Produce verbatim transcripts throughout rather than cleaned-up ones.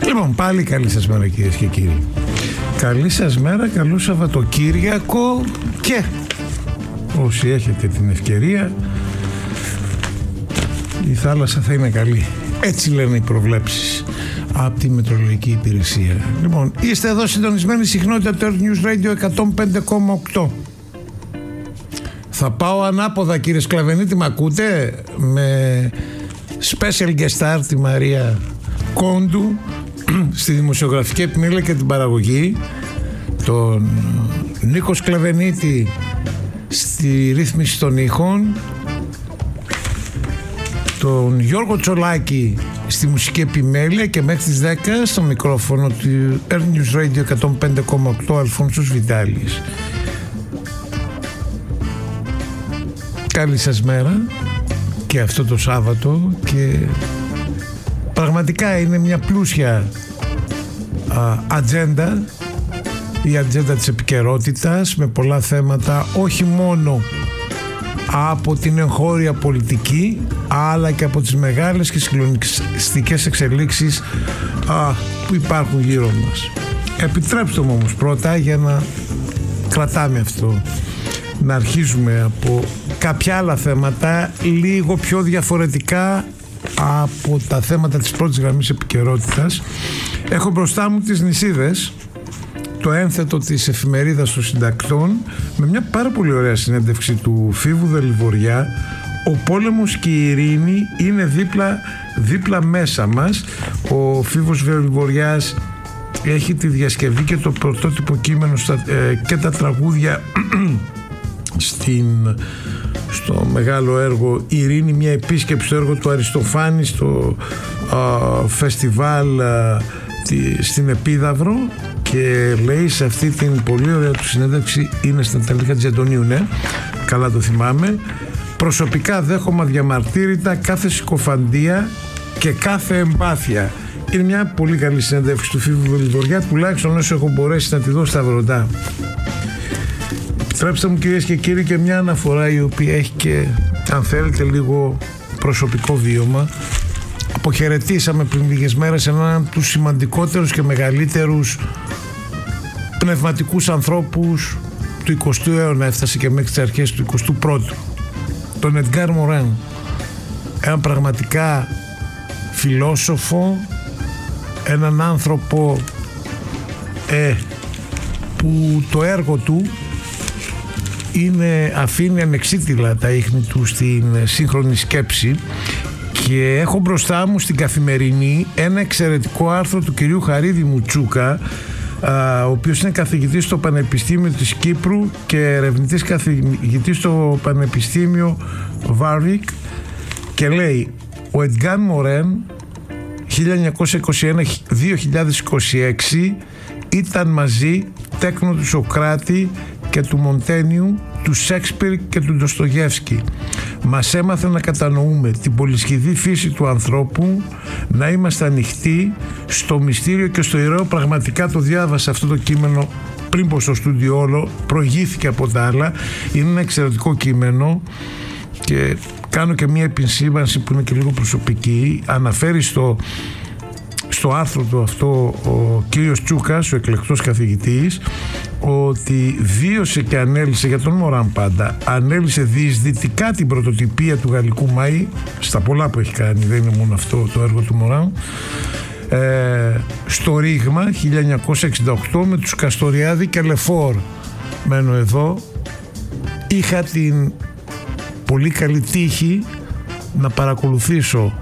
Λοιπόν, πάλι καλή σας μέρα κυρίες και κύριοι. Καλή σας μέρα, καλό Σαββατοκύριακο και όσοι έχετε την ευκαιρία η θάλασσα θα είναι καλή. Έτσι λένε οι προβλέψεις από τη Μετεωρολογική Υπηρεσία. Λοιπόν, είστε εδώ συντονισμένοι συχνότητα του Earth News Radio εκατόν πέντε κόμμα οκτώ. Θα πάω ανάποδα κύριε Σκλαβενίτη, μ' ακούτε? Με special guest star τη Μαρία Κόντου στη δημοσιογραφική επιμέλεια και την παραγωγή, τον Νίκο Σκλαβενίτη στη ρύθμιση των ήχων, τον Γιώργο Τσολάκη στη μουσική επιμέλεια και μέχρι τις δέκα στο μικρόφωνο του Earth News Radio εκατόν πέντε κόμμα οκτώ Αλφόνσος Βιτάλης. Καλή σας μέρα και αυτό το Σάββατο, και πραγματικά είναι μια πλούσια α, ατζέντα, η ατζέντα της επικαιρότητας με πολλά θέματα, όχι μόνο από την εγχώρια πολιτική αλλά και από τις μεγάλες και συγκλονιστικές εξελίξεις α, που υπάρχουν γύρω μας. Επιτρέψτε μου όμως πρώτα, για να κρατάμε αυτό, να αρχίζουμε από κάποια άλλα θέματα λίγο πιο διαφορετικά από τα θέματα της πρώτης γραμμής επικαιρότητας. Έχω μπροστά μου τις νησίδες, το ένθετο της εφημερίδας των συντακτών, με μια πάρα πολύ ωραία συνέντευξη του Φίβου Δελιβοριά. Ο πόλεμος και η ειρήνη είναι δίπλα, δίπλα μέσα μας. Ο Φίβος Δελιβοριάς έχει τη διασκευή και το πρωτότυπο κείμενο στα, ε, και τα τραγούδια στην, στο μεγάλο έργο «Ειρήνη», μια επίσκεψη στο έργο του Αριστοφάνη στο α, φεστιβάλ α, τη, στην Επίδαυρο, και λέει σε αυτή την πολύ ωραία του συνέντευξη, είναι στα τελικά της Αντωνίου, ναι, καλά το θυμάμαι: «Προσωπικά δέχομαι διαμαρτύρητα κάθε συκοφαντία και κάθε εμπάθεια». Είναι μια πολύ καλή συνέντευξη του Φίβου Βελιβοριά, τουλάχιστον όσο έχω μπορέσει να τη δω στα βροντά. Επιτρέψτε μου κυρίες και κύριοι και μια αναφορά η οποία έχει και, αν θέλετε, λίγο προσωπικό βίωμα. Αποχαιρετήσαμε πριν λίγες μέρες έναν από τους σημαντικότερους και μεγαλύτερους πνευματικούς ανθρώπους του εικοστού αιώνα, έφτασε και μέχρι τις αρχές του εικοστού πρώτου, τον Εντγκάρ Μορέν. Έναν πραγματικά φιλόσοφο, έναν άνθρωπο ε, που το έργο του είναι, αφήνει ανεξίτηλα τα ίχνη του στην σύγχρονη σκέψη. Και έχω μπροστά μου στην Καθημερινή ένα εξαιρετικό άρθρο του κυρίου Χαρίδη Μουτσούκα, α, ο οποίος είναι καθηγητής στο Πανεπιστήμιο της Κύπρου και ερευνητής καθηγητής στο Πανεπιστήμιο Βάρβικ, και λέει: ο Εντγκάρ Μορέν χίλια εννιακόσια είκοσι ένα με δύο χιλιάδες είκοσι έξι ήταν μαζί τέκνο του Σοκράτη και του Μοντένιου, του Σέξπιρ και του Ντοστογεύσκη. Μας έμαθε να κατανοούμε την πολυσχηδή φύση του ανθρώπου, να είμαστε ανοιχτοί στο μυστήριο και στο ιερό. Πραγματικά το διάβασα αυτό το κείμενο πριν πω στο στούντιο όλο, προηγήθηκε από τα άλλα. Είναι ένα εξαιρετικό κείμενο και κάνω και μια επισήμανση που είναι και λίγο προσωπική. Αναφέρει στο στο άρθρο του αυτό ο κύριος Τσούκας, ο εκλεκτός καθηγητής, ότι βίωσε και ανέλησε, για τον Μωράν πάντα, ανέλησε διεισδυτικά την πρωτοτυπία του γαλλικού Μαΐ, στα πολλά που έχει κάνει, δεν είναι μόνο αυτό το έργο του Μωράν, ε, στο Ρήγμα χίλια εννιακόσια εξήντα οκτώ με τους Καστοριάδη και Λεφόρ. Μένω εδώ. Είχα την πολύ καλή τύχη να παρακολουθήσω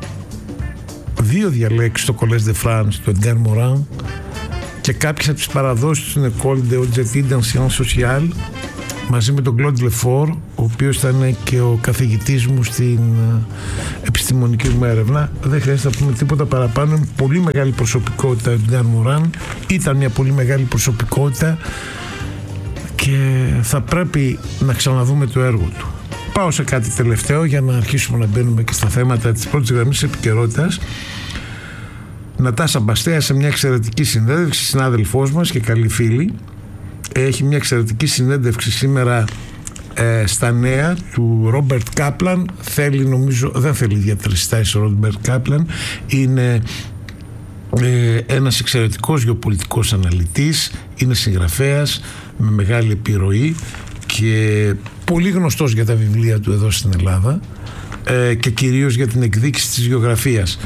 δύο διαλέξεις στο Collège de France του Εντγκάρ Μοράν και κάποιες από τις παραδόσεις του École de Hautes Études en Sciences Sociales μαζί με τον Claude Lefort, ο οποίος ήταν και ο καθηγητής μου στην επιστημονική μου έρευνα. Δεν χρειάζεται να πούμε τίποτα παραπάνω. Είναι πολύ μεγάλη προσωπικότητα ο Εντγκάρ Μοράν, ήταν μια πολύ μεγάλη προσωπικότητα και θα πρέπει να ξαναδούμε το έργο του. Πάω σε κάτι τελευταίο για να αρχίσουμε να μπαίνουμε και στα θέματα της πρώτης γραμμής επικαιρότητας. Νατάσα Μπαστέα, σε μια εξαιρετική συνέντευξη, συνάδελφός μας και καλή φίλη, έχει μια εξαιρετική συνέντευξη σήμερα ε, στα νέα του Ρόμπερτ Κάπλαν. Θέλει, νομίζω, δεν θέλει ιδιαίτερη στάση ο Ρόμπερτ Κάπλαν. Είναι ε, ένας εξαιρετικός γεωπολιτικός αναλυτής, είναι συγγραφέας με μεγάλη επιρροή και πολύ γνωστός για τα βιβλία του εδώ στην Ελλάδα ε, και κυρίως για την εκδίκηση της γεωγραφίας.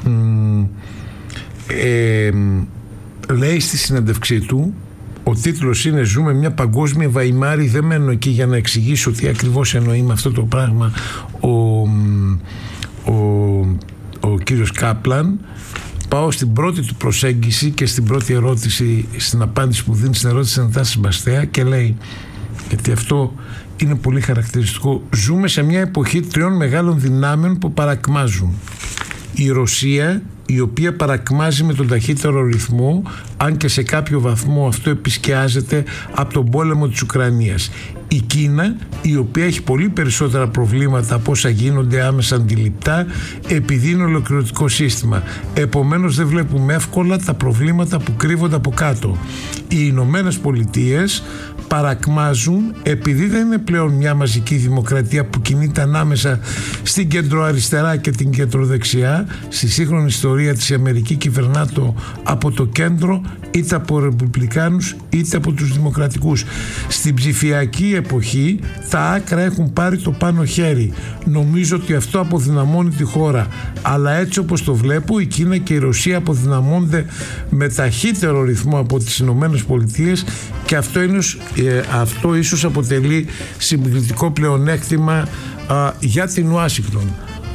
Ε, λέει στη συνέντευξή του, ο τίτλος είναι «Ζούμε μια παγκόσμια Βαϊμάρη». Δεν μένω εκεί για να εξηγήσω τι ακριβώς εννοεί με αυτό το πράγμα ο, ο, ο κύριος Κάπλαν. Πάω στην πρώτη του προσέγγιση και στην πρώτη ερώτηση, στην απάντηση που δίνει στην ερώτηση της Νατάσης Μπαστέα, και λέει, γιατί αυτό είναι πολύ χαρακτηριστικό, «Ζούμε σε μια εποχή τριών μεγάλων δυνάμεων που παρακμάζουν. Η Ρωσία, η οποία παρακμάζει με τον ταχύτερο ρυθμό, αν και σε κάποιο βαθμό αυτό επισκιάζεται από τον πόλεμο της Ουκρανίας. Η Κίνα, η οποία έχει πολύ περισσότερα προβλήματα από όσα γίνονται άμεσα αντιληπτά, επειδή είναι ολοκληρωτικό σύστημα. Επομένως δεν βλέπουμε εύκολα τα προβλήματα που κρύβονται από κάτω. Οι Ηνωμένες Πολιτείες παρακμάζουν επειδή δεν είναι πλέον μια μαζική δημοκρατία που κινείται ανάμεσα στην κεντροαριστερά και την κεντροδεξιά. Στη σύγχρονη ιστορία της Αμερική κυβερνάτο από το κέντρο, είτε από ρεπουμπλικάνους είτε από τους δημοκρατικούς. Στην ψηφιακή εποχή τα άκρα έχουν πάρει το πάνω χέρι. Νομίζω ότι αυτό αποδυναμώνει τη χώρα, αλλά έτσι όπως το βλέπω, η Κίνα και η Ρωσία αποδυναμώνται με ταχύτερο ρυθμό από τις Ηνωμένες Πολιτείες, και αυτό, είναι, ε, αυτό ίσως αποτελεί συγκριτικό πλεονέκτημα α, για την Ουάσιγκτον.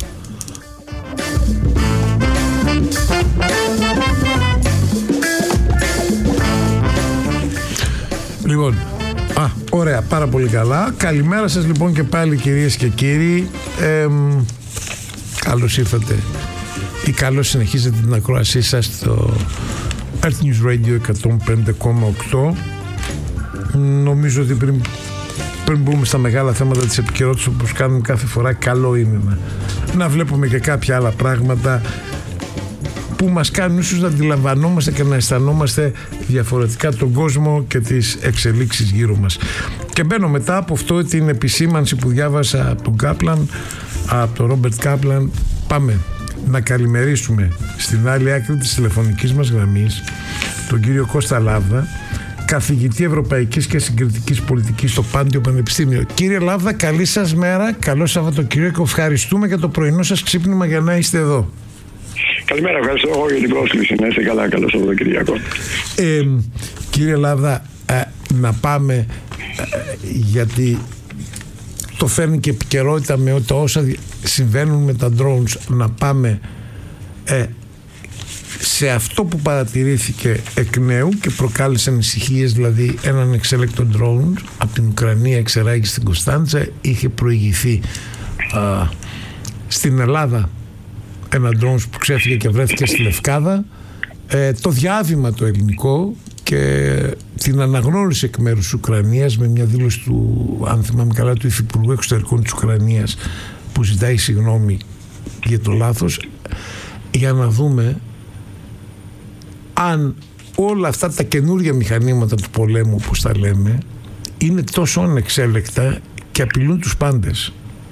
Λοιπόν, α, ωραία, πάρα πολύ καλά. Καλημέρα σας λοιπόν και πάλι, κυρίες και κύριοι. Ε, καλώς ήρθατε ή καλώς συνεχίζετε την ακρόασή σας στο Earth News Radio εκατόν πέντε κόμμα οκτώ. Νομίζω ότι πριν, πριν μπούμε στα μεγάλα θέματα της επικαιρότητας, όπως κάνουμε κάθε φορά, καλό είναι να, να βλέπουμε και κάποια άλλα πράγματα που μας κάνουν ίσως να αντιλαμβανόμαστε και να αισθανόμαστε διαφορετικά τον κόσμο και τις εξελίξεις γύρω μας. Και μπαίνω μετά από αυτό την επισήμανση που διάβασα από τον Κάπλαν, από τον Ρόμπερτ Κάπλαν. Πάμε να καλημερίσουμε στην άλλη άκρη της τηλεφωνικής μας γραμμής τον κύριο Κώστα Λάβδα, καθηγητή Ευρωπαϊκής και Συγκριτικής Πολιτικής στο Πάντιο Πανεπιστήμιο. Κύριε Λάβδα, καλή σας μέρα, καλό Σαββατοκύριακο και ευχαριστούμε για το πρωινό σας ξύπνημα για να είστε εδώ. Καλημέρα, ευχαριστώ εγώ για την πρόσκληση. Να είστε καλά, καλό Σαββατοκύριακο. Ε, κύριε Λάβδα, ε, να πάμε, ε, γιατί το φέρνει και επικαιρότητα με ότι όσα συμβαίνουν με τα drones, να πάμε ε, σε αυτό που παρατηρήθηκε εκ νέου και προκάλεσε ανησυχίες, δηλαδή έναν εξέλεκτο drone από την Ουκρανία εξεράγει στην Κωνσταντζα, είχε προηγηθεί α, στην Ελλάδα ένα drone που ξέφυγε και βρέθηκε στη Λευκάδα. Ε, το διάβημα το ελληνικό και την αναγνώριση εκ μέρους της Ουκρανίας με μια δήλωση του, αν θυμάμαι καλά, του Υφυπουργού Εξωτερικών της Ουκρανίας, που ζητάει συγγνώμη για το λάθος, για να δούμε αν όλα αυτά τα καινούργια μηχανήματα του πολέμου, όπως τα λέμε, είναι τόσο ανεξέλεκτα και απειλούν τους πάντες.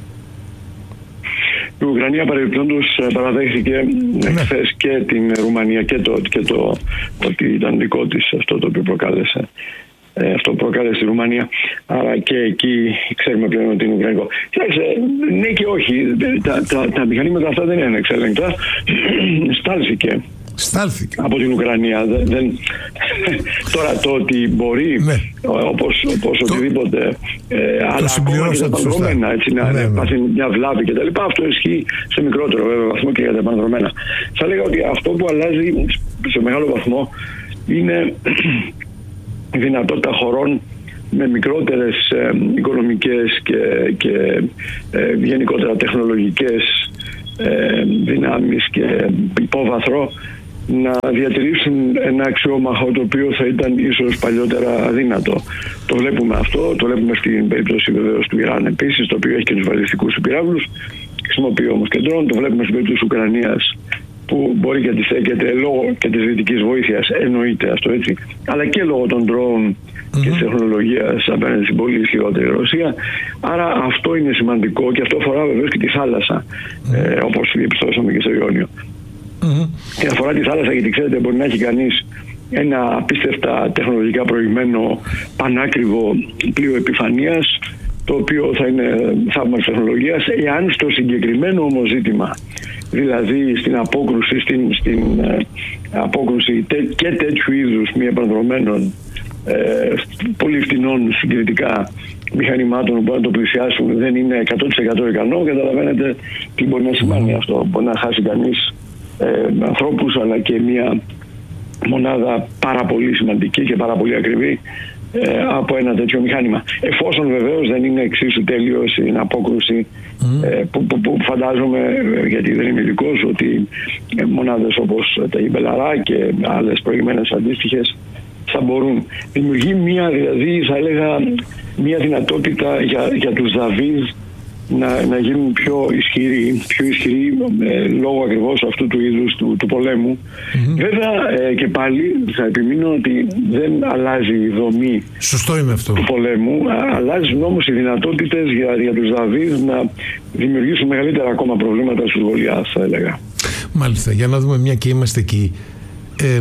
Η Ουκρανία παρεμπιπτόντως παραδέχθηκε ναι. εχθές και την Ρουμανία και το, και το ότι ήταν δικό της αυτό το οποίο προκάλεσε. Ε, αυτό που προκάλεσε στη Ρουμανία. Άρα και εκεί ξέρουμε πλέον ότι είναι ουκρανικό. Κοιτάξτε, ναι και όχι. Τα, τα, τα μηχανήματα αυτά δεν είναι ανεξέλεγκτα. Στάλθηκε. Στάλθηκε. Από την Ουκρανία. Δεν, δεν... Τώρα το ότι μπορεί ναι. όπως, όπως το, οτιδήποτε ε, αλλά ακόμα και τα πανδρομένα έτσι, να ναι, ναι. πάθει μια βλάβη και τα λοιπά, αυτό ισχύει σε μικρότερο βέβαια βαθμό και για τα πανδρομένα. Θα λέγα ότι αυτό που αλλάζει σε μεγάλο βαθμό είναι η δυνατότητα χωρών με μικρότερες ε, οικονομικές και, και ε, γενικότερα τεχνολογικές ε, δυνάμεις και υπόβαθρο να διατηρήσουν ένα αξιόμαχο το οποίο θα ήταν ίσως παλιότερα αδύνατο. Το βλέπουμε αυτό, το βλέπουμε στην περίπτωση βεβαίως του Ιράν επίσης, το οποίο έχει και τους βαλιστικούς του πυράβλους, χρησιμοποιεί όμως και ντρόν. Το βλέπουμε στην περίπτωση της Ουκρανίας, που μπορεί και αντιστέκεται λόγω και της δυτικής βοήθειας, εννοείται αυτό έτσι, αλλά και λόγω των ντρόν mm-hmm. και της τεχνολογίας απέναντι στην πολύ ισχυρότερη Ρωσία. Άρα αυτό είναι σημαντικό και αυτό αφορά βεβαίως και τη θάλασσα, mm-hmm. ε, όπως διαπιστώσαμε και στο Ιόνιο. Mm-hmm. Και αφορά τη θάλασσα, γιατί ξέρετε, μπορεί να έχει κανείς ένα απίστευτα τεχνολογικά προηγμένο πανάκριβο πλοίο επιφανείας, το οποίο θα είναι θαύμα της τεχνολογίας, εάν στο συγκεκριμένο όμως ζήτημα, δηλαδή στην απόκρουση, στην, στην ε, απόκρουση τε, και τέτοιου είδους μη επανδρομένων ε, πολύ φτηνών συγκριτικά μηχανημάτων που μπορούν να το πλησιάσουν, δεν είναι εκατό τοις εκατό ικανό, καταλαβαίνετε τι μπορεί να σημαίνει αυτό. Μπορεί να χάσει κανείς ε, ανθρώπους, αλλά και μια μονάδα πάρα πολύ σημαντική και πάρα πολύ ακριβή ε, από ένα τέτοιο μηχάνημα. Εφόσον βεβαίως δεν είναι εξίσου τέλειο στην απόκρουση, mm. ε, που, που, που φαντάζομαι, γιατί δεν είμαι ειδικός, ότι ε, μονάδες όπως τα Ιμπελαρά και άλλες προηγμένες αντίστοιχες θα μπορούν. Δημιουργεί μια, δηλαδή θα έλεγα, μια δυνατότητα για, για τους Δαβίδ να, να γίνουν πιο ισχυροί, πιο ισχυροί ε, λόγω ακριβώς αυτού του είδους του, του πολέμου. Mm-hmm. Βέβαια ε, και πάλι θα επιμείνω ότι δεν αλλάζει η δομή. Σωστό είναι αυτό. Του πολέμου, α, αλλάζουν όμως οι δυνατότητες για, για τους Δαβίδ να δημιουργήσουν μεγαλύτερα ακόμα προβλήματα στους Γολιάθ, θα έλεγα. Μάλιστα, για να δούμε, μια και είμαστε εκεί. Ε,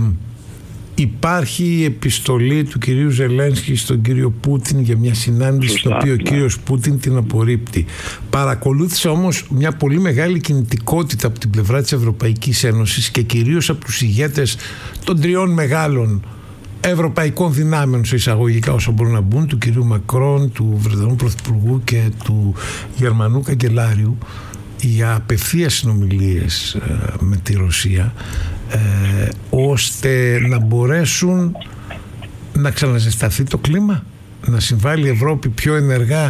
Υπάρχει η επιστολή του κυρίου Ζελένσκι στον κύριο Πούτιν για μια συνάντηση, στην οποία ο κύριος Πούτιν την απορρίπτει. Παρακολούθησα όμως μια πολύ μεγάλη κινητικότητα από την πλευρά της Ευρωπαϊκής Ένωσης και κυρίως από τους ηγέτες των τριών μεγάλων ευρωπαϊκών δυνάμεων, σε εισαγωγικά όσο μπορούν να μπουν, του κυρίου Μακρόν, του Βρετανού Πρωθυπουργού και του Γερμανού Καγκελάριου, για απευθείας συνομιλίες με τη Ρωσία, ε, ώστε να μπορέσουν να ξαναζεσταθεί το κλίμα, να συμβάλλει η Ευρώπη πιο ενεργά α,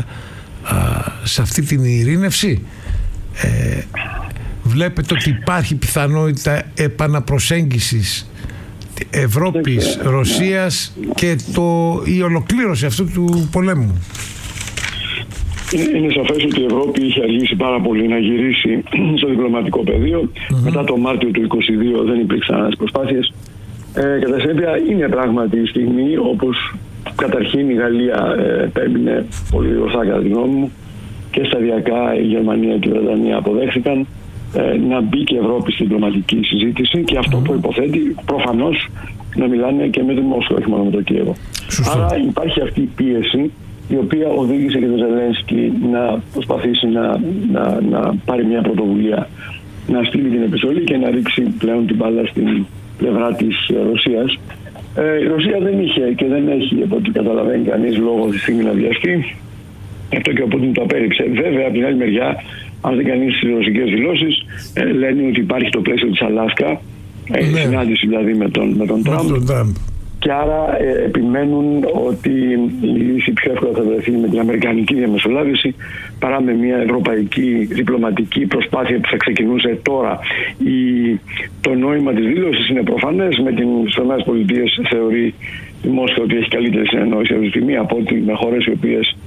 σε αυτή την ειρήνευση. Ε, βλέπετε ότι υπάρχει πιθανότητα επαναπροσέγγισης Ευρώπης, Ρωσίας και το, η ολοκλήρωση αυτού του πολέμου? Είναι σαφές ότι η Ευρώπη είχε αργήσει πάρα πολύ να γυρίσει στο διπλωματικό πεδίο. Mm-hmm. Μετά το Μάρτιο του είκοσι δύο δεν υπήρξαν άλλες προσπάθειες. Ε, κατά συνέπεια είναι πράγματι η στιγμή, όπως καταρχήν η Γαλλία ε, επέμεινε πολύ ορθά κατά τη γνώμη μου, και σταδιακά η Γερμανία και η Βρετανία αποδέχθηκαν ε, να μπει και η Ευρώπη στην διπλωματική συζήτηση, και αυτό mm-hmm. προϋποθέτει προφανώς να μιλάνε και με το Μόσχο, όχι μόνο με το Κίεβο. Άρα υπάρχει αυτή η πίεση, η οποία οδήγησε και τον Ζελένσκι να προσπαθήσει να, να, να πάρει μια πρωτοβουλία, να στείλει την επιστολή και να ρίξει πλέον την μπάλα στην πλευρά της Ρωσίας. Ε, η Ρωσία δεν είχε και δεν έχει, από ό,τι καταλαβαίνει κανείς, λόγω της στιγμή να βιαστεί. Αυτό και ο Πούτιν το απέριψε. Βέβαια, από την άλλη μεριά, αν δεν κανείς τις ρωσικές δηλώσεις, ε, λένε ότι υπάρχει το πλαίσιο της Αλάσκα, ε, ναι. συνάντηση δηλαδή με τον, με τον Τραμπ. Και άρα ε, επιμένουν ότι η λύση πιο εύκολα θα βρεθεί με την αμερικανική διαμεσολάβηση παρά με μια ευρωπαϊκή διπλωματική προσπάθεια που θα ξεκινούσε τώρα. Η, το νόημα της δήλωσης είναι προφανές. Με τις ΗΠΑ θεωρεί η Μόσχα ότι έχει καλύτερη συνεννόηση αυτή τη στιγμή από ότι με χώρες οι οποίες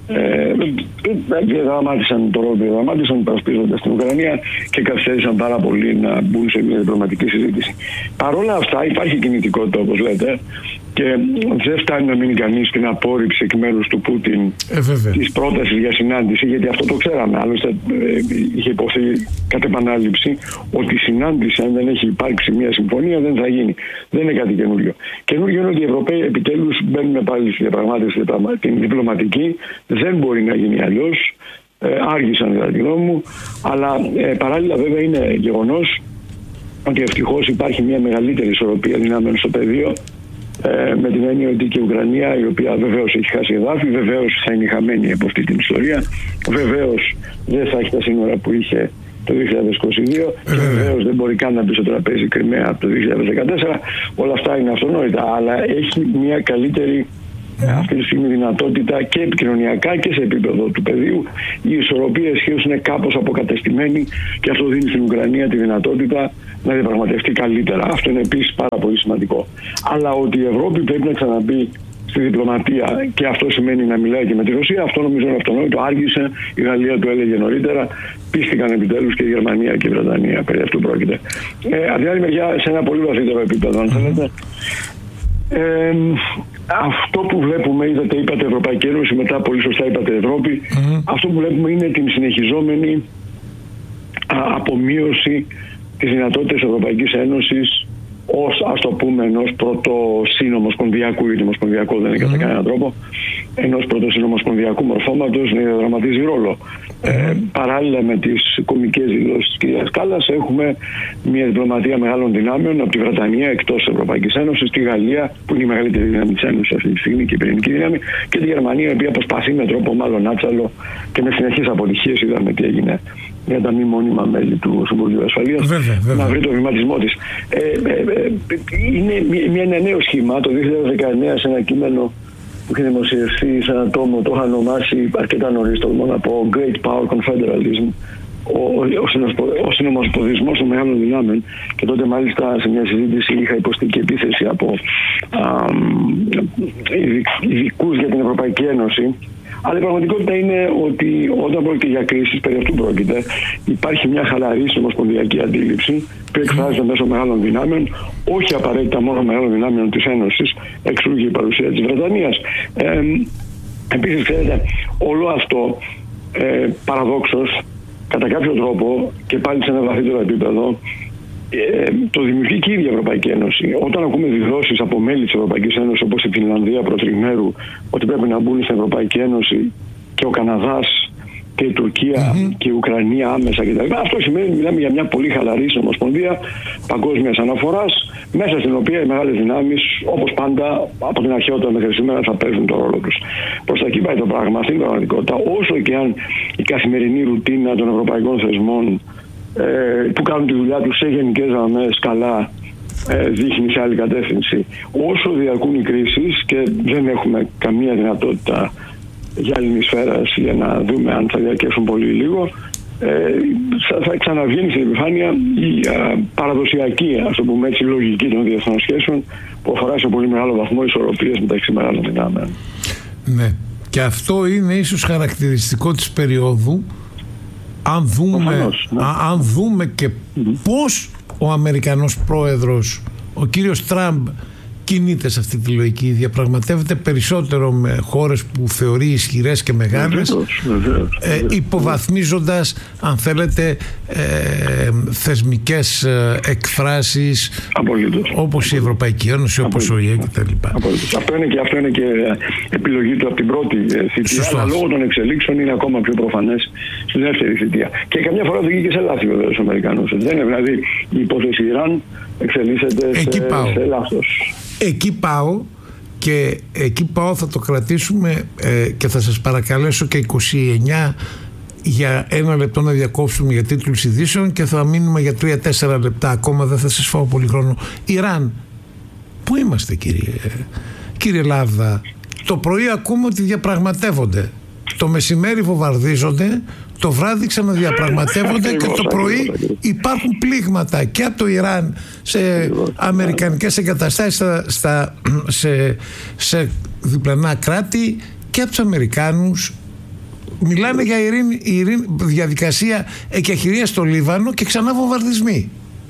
διαδραμάτισαν το ρόλο που διαδραμάτισαν, υπερασπίζοντας την Ουκρανία και καθυστέρησαν πάρα πολύ να μπουν σε μια διπλωματική συζήτηση. Παρ' όλα αυτά υπάρχει κινητικότητα, όπως λέτε, και δεν φτάνει να μείνει κανείς στην απόρριψη εκ μέρους του Πούτιν ε, της πρότασης για συνάντηση, γιατί αυτό το ξέραμε. Άλλωστε ε, είχε υποθεί κατ' επανάληψη ότι η συνάντηση, αν δεν έχει υπάρξει μια συμφωνία, δεν θα γίνει. Δεν είναι κάτι καινούριο. Καινούριο είναι ότι οι Ευρωπαίοι επιτέλους μπαίνουν πάλι στη διαπραγμάτευση την διπλωματική. Δεν μπορεί να γίνει αλλιώς. Ε, άργησαν κατά τη γνώμη μου. Αλλά ε, παράλληλα βέβαια είναι γεγονός ότι ευτυχώς υπάρχει μια μεγαλύτερη ισορροπία δυνάμεων στο πεδίο. Ε, με την έννοια ότι και η Ουκρανία, η οποία βεβαίως έχει χάσει εδάφη, βεβαίως θα είναι χαμένη από αυτή την ιστορία, βεβαίως δεν θα έχει τα σύνορα που είχε το δύο χιλιάδες είκοσι δύο και βεβαίως δεν μπορεί καν να μπει στο τραπέζι Κριμαία από το δύο χιλιάδες δεκατέσσερα. Όλα αυτά είναι αυτονόητα, αλλά έχει μια καλύτερη αυτή τη στιγμή δυνατότητα και επικοινωνιακά και σε επίπεδο του πεδίου. Η ισορροπία ισχύως είναι κάπως αποκατεστημένη και αυτό δίνει στην Ουκρανία τη δυνατότητα να διαπραγματευτεί καλύτερα. Αυτό είναι επίσης πάρα πολύ σημαντικό. Αλλά ότι η Ευρώπη πρέπει να ξαναμπεί στη διπλωματία και αυτό σημαίνει να μιλάει και με τη Ρωσία, αυτό νομίζω είναι αυτονόητο. Άργησε, η Γαλλία το έλεγε νωρίτερα, πίστηκαν επιτέλους και η Γερμανία και η Βρετανία, περί αυτού πρόκειται. Ε, από την άλλη μεριά, σε ένα πολύ βαθύτερο επίπεδο, αν θέλετε. Ε, αυτό που βλέπουμε, είδατε, είπατε Ευρωπαϊκή Ένωση, μετά πολύ σωστά είπατε Ευρώπη, mm-hmm. αυτό που βλέπουμε είναι την συνεχιζόμενη α, απομείωση τις δυνατότητες της Ευρωπαϊκής Ένωσης ως, ας το πούμε, ενός πρωτοσυνομοσπονδιακού, γιατί ομοσπονδιακό δεν είναι κατά mm. κανέναν τρόπο, ενός πρωτοσυνομοσπονδιακού μορφώματος να διαδραματίζει ρόλο. Mm. Ε, παράλληλα με τις κομικές δηλώσεις της κυρίας Κάλλας, έχουμε μια διπλωματία μεγάλων δυνάμεων από τη Βρετανία εκτός της Ευρωπαϊκής Ένωσης, τη Γαλλία που είναι η μεγαλύτερη δύναμη της Ένωσης αυτή τη στιγμή και η πυρηνική δύναμη, και τη Γερμανία, η οποία προσπαθεί με τρόπο μάλλον άτσαλο και με συνεχείς αποτυχίες, είδαμε τι έγινε για τα μη μόνιμα μέλη του Συμβουλίου Ασφαλείας, βέβαια, βέβαια. να βρει το βηματισμό της. Ε, ε, ε, είναι μια, ένα νέο σχήμα. Το δύο χιλιάδες δεκαεννέα σε ένα κείμενο που είχε δημοσιευθεί σε ένα τόμο, το είχα ονομάσει αρκετά νωρίς, το μόνο από Great Power Confederalism, ο, ο, ο συνομοσπονδισμός των μεγάλων δυνάμεων, και τότε μάλιστα σε μια συζήτηση είχα υποστεί και επίθεση από ειδικούς για την Ευρωπαϊκή Ένωση. Αλλά η πραγματικότητα είναι ότι όταν πρόκειται για κρίσεις, περί αυτού πρόκειται, υπάρχει μια χαλαρή συνομοσπονδιακή αντίληψη που εκφράζεται μέσω μεγάλων δυνάμεων, όχι απαραίτητα μόνο μεγάλων δυνάμεων της Ένωσης, εξού και η παρουσία της Βρετανίας. Ε, επίσης, ξέρετε, όλο αυτό ε, παραδόξως, κατά κάποιο τρόπο και πάλι σε ένα βαθύτερο επίπεδο, Ε, το δημιουργεί και η ίδια Ευρωπαϊκή Ένωση. Όταν ακούμε δηλώσεις από μέλη της Ευρωπαϊκής Ένωσης, όπως η Φινλανδία προτριμέρου, ότι πρέπει να μπουν στην Ευρωπαϊκή Ένωση, και ο Καναδάς και η Τουρκία mm-hmm. και η Ουκρανία άμεσα κτλ. Αυτό σημαίνει ότι μιλάμε για μια πολύ χαλαρή συνομοσπονδία παγκόσμιας αναφοράς, μέσα στην οποία οι μεγάλες δυνάμεις, όπως πάντα από την αρχαιότητα μέχρι σήμερα, θα παίζουν τον ρόλο τους. Προς τα εκεί πάει το πράγμα. Αυτή είναι η πραγματικότητα. Όσο και αν η καθημερινή ρουτίνα των ευρωπαϊκών θεσμών που κάνουν τη δουλειά τους σε γενικές γραμμές καλά δείχνει σε άλλη κατεύθυνση, όσο διαρκούν οι κρίσεις και δεν έχουμε καμία δυνατότητα για άλλη σφαίρας για να δούμε αν θα διαρκέσουν πολύ λίγο, θα ξαναβγαίνει στην επιφάνεια η παραδοσιακή, ας το πούμε έτσι, λογική των διεθνών σχέσεων που αφορά σε πολύ μεγάλο βαθμό ισορροπίες μεταξύ μεγάλων δυνάμεων. Ναι, και αυτό είναι ίσως χαρακτηριστικό της περίοδου. Αν δούμε, Οφανώς, ναι. α, αν δούμε και mm-hmm. πώς ο Αμερικανός πρόεδρος, ο κύριος Τραμπ, κινείται σε αυτή τη λογική, διαπραγματεύεται περισσότερο με χώρες που θεωρεί ισχυρές και μεγάλες, ε, υποβαθμίζοντας, αν θέλετε, ε, θεσμικές ε, εκφράσεις Απολύτως. όπως η Ευρωπαϊκή Ένωση, όπως ο ΙΕ κτλ. Αυτό είναι και, αυτό είναι και επιλογή του από την πρώτη θητεία, αλλά λόγω των εξελίξεων είναι ακόμα πιο προφανές στη δεύτερη θητεία. Και καμιά φορά οδηγεί και σε λάθη βέβαια στους Αμερικανούς. Δεν είναι, δηλαδή η υπόθεση Ιράν εξελίσσεται σε, σε λάθος. Εκεί πάω και εκεί πάω, θα το κρατήσουμε ε, και θα σας παρακαλέσω και είκοσι εννιά για ένα λεπτό να διακόψουμε για τίτλους ειδήσεων και θα μείνουμε για τρία τέσσερα λεπτά ακόμα, δεν θα σας φάω πολύ χρόνο. Ιράν, πού είμαστε κύριε, κύριε Λάβδα? Το πρωί ακούμε ότι διαπραγματεύονται, το μεσημέρι βομβαρδίζονται, το βράδυ ξαναδιαπραγματεύονται και το πρωί υπάρχουν πλήγματα και από το Ιράν σε αμερικανικές εγκαταστάσεις, στα, στα, σε, σε διπλανά κράτη, και από τους Αμερικάνους. Μιλάνε για ειρήνη, ειρήνη, διαδικασία εκεχηρίας στο Λίβανο και ξανά βομβαρδισμοί.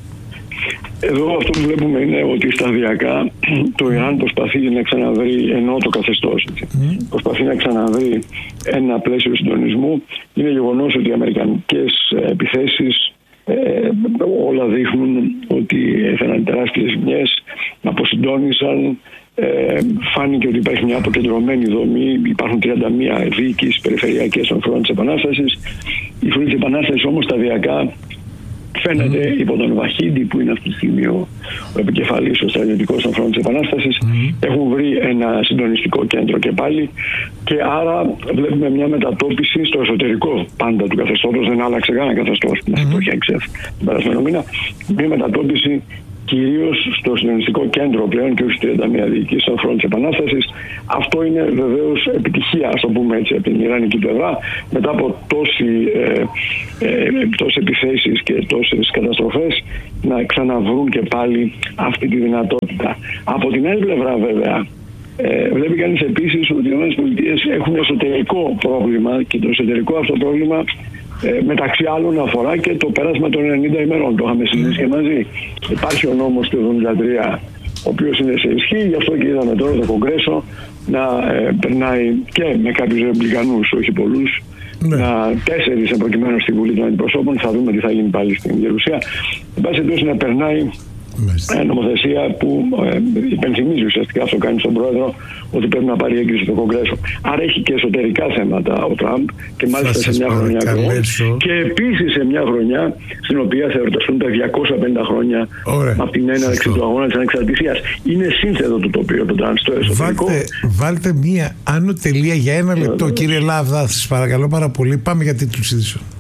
Εδώ αυτό που βλέπουμε είναι ότι σταδιακά το Ιράν προσπαθεί να ξαναβρει, ενώ το καθεστώς mm. προσπαθεί να ξαναβρει ένα πλαίσιο συντονισμού. Είναι γεγονός ότι οι αμερικανικές επιθέσεις ε, όλα δείχνουν ότι έφεραν τεράστιες ζημιές, αποσυντόνισαν, ε, φάνηκε ότι υπάρχει μια αποκεντρωμένη δομή, υπάρχουν τριάντα μία διοίκησεις περιφερειακές των φρουρών της Επανάστασης. Η φρουρή της Επανάστασης όμως σταδιακά φαίνεται mm. υπό τον Βαχίντι, που είναι αυτή τη στιγμή ο, ο επικεφαλής, ο στρατιωτικός των φρουρών της Επανάστασης, mm. έχουν βρει ένα συντονιστικό κέντρο και πάλι, και άρα βλέπουμε μια μετατόπιση στο εσωτερικό πάντα του καθεστώτος. Δεν άλλαξε κανένα καθεστώς που μας το είχε εξέφ τον περασμένο μήνα. Μια μετατόπιση κυρίως στο συντονιστικό κέντρο πλέον και όχι στις τριάντα μία διοικήσεις των φρουρών της Επανάστασης. Αυτό είναι βεβαίως επιτυχία, ας το πούμε έτσι, από την ιρανική πλευρά, μετά από τόση, ε, ε, τόσες επιθέσεις και τόσες καταστροφές, να ξαναβρούν και πάλι αυτή τη δυνατότητα. Από την άλλη πλευρά βέβαια, Ε, βλέπει κανείς επίσης ότι οι ΗΠΑ έχουν εσωτερικό πρόβλημα, και το εσωτερικό αυτό πρόβλημα ε, μεταξύ άλλων αφορά και το πέρασμα των ενενήντα ημερών. Το είχαμε συζητήσει και μαζί. Υπάρχει ο νόμος του εβδομήντα τρία, ο οποίος είναι σε ισχύ, γι' αυτό και είδαμε τώρα το Κογκρέσο να ε, περνάει και με κάποιους ρεπλικανούς, όχι πολλούς, ναι. να τέσσερις προκειμένου στη Βουλή των Αντιπροσώπων. Θα δούμε τι θα γίνει πάλι στην Γερουσία. εν πάση περιπτώσει να περνάει ε, νομοθεσία που ε, υπενθυμίζει ουσιαστικά, αυτό κάνει στον πρόεδρο, ότι πρέπει να πάρει έγκριση στο Κογκρέσο. Άρα έχει και εσωτερικά θέματα ο Τραμπ, και μάλιστα σε μια χρονιά ακόμα. Και επίσης σε μια χρονιά στην οποία θα εορταστούν τα διακόσια πενήντα χρόνια Ωραία. από την έναρξη του αγώνα της ανεξαρτησίας. Είναι σύνθετο το τοπίο το Τραμπ στο εσωτερικό. Βάλτε, βάλτε μια άνω τελεία για ένα λεπτό, κύριε Λάβδα, σας παρακαλώ πάρα πολύ. Πάμε για τίτλους ειδήσεων.